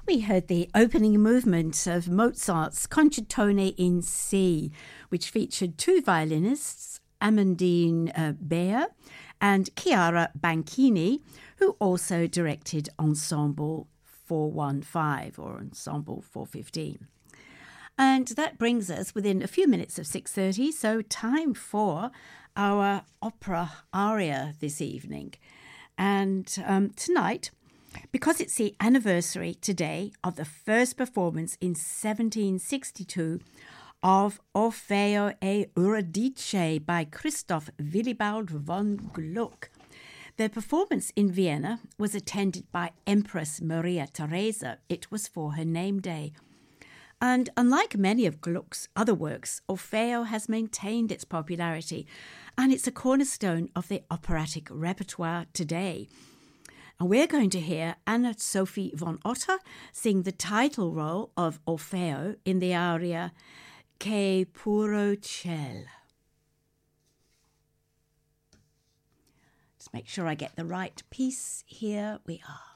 We heard the opening movement of Mozart's Concertone in C, which featured two violinists, Amandine Beyer and Chiara Banchini, who also directed Ensemble 415 or Ensemble 415. And that brings us within a few minutes of 6:30, so time for our opera aria this evening. And tonight, because it's the anniversary today of the first performance in 1762 of Orfeo e Euridice by Christoph Willibald von Gluck. The performance in Vienna was attended by Empress Maria Theresa. It was for her name day. And unlike many of Gluck's other works, Orfeo has maintained its popularity, and it's a cornerstone of the operatic repertoire today. And we're going to hear Anna-Sophie von Otter sing the title role of Orfeo in the aria Che puro ciel. Just make sure I get the right piece. Here we are.